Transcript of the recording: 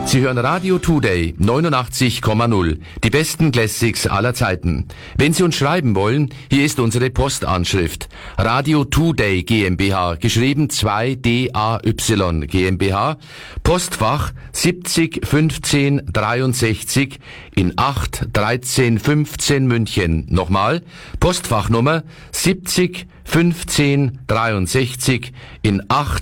Sie hören Radio Today 89,0. Die besten Classics aller Zeiten. Wenn Sie uns schreiben wollen, hier ist unsere Postanschrift. Radio Today GmbH, geschrieben 2DAY GmbH, Postfach 70 15 63 in 8 13 15 München. Nochmal, Postfachnummer 70 15 63 in 8